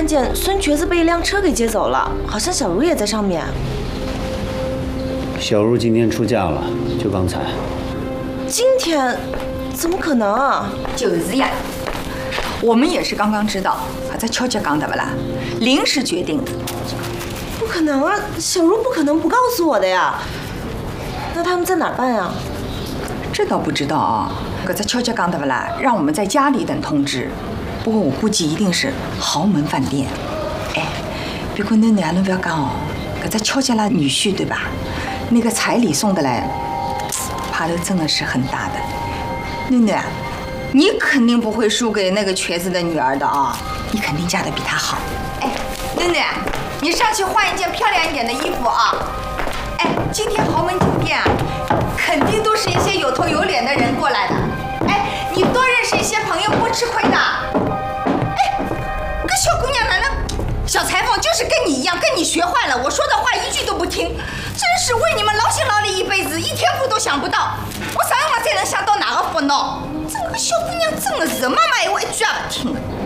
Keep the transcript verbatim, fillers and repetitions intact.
见孙瘸子被一辆车给接走了，好像小茹也在上面。 小茹今天出嫁了，就刚才。 今天？怎么可能啊？ 就是呀，我们也是刚刚知道，这悄悄讲的不啦？临时决定的。 不可能啊！小茹不可能不告诉我的呀。那他们在哪儿办呀？ 这倒不知道啊。可这悄悄讲的不啦？让我们在家里等通知。不过我估计一定是豪门饭店。哎，不过囡囡啊，侬不要讲哦，可这悄悄啦女婿对吧？那个彩礼送的来，爬头真的是很大的。囡囡啊，你肯定不会输给那个瘸子的女儿的啊！你肯定嫁得比他好。哎，囡囡，你上去换一件漂亮一点的衣服啊！哎，今天豪门酒店啊，肯定都是一些有头有脸的人过来的。哎，你多认识一些朋友不吃亏的。哎，个小姑娘哪能？小裁缝就是跟你一样，跟你学坏了，我说的话一句都不听，真是为你们劳心劳力一辈子，一天福都想不到。我啥辰光才能想到哪个福呢？这个小姑娘真的是妈妈闲话一句也不听的。